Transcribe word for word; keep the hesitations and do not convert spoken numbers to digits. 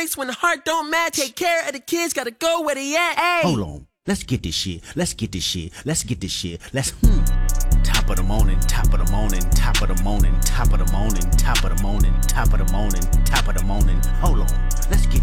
When the heart don't match, take care of the kids, gotta go where they at. Ay. Hold on, let's get this shit. Let's get this shit. Let's get this shit. Let's hmm. Top of the morning, top of the morning, top of the morning, top of the morning, top of the morning, top of the morning, top of the morning. Hold on, let's get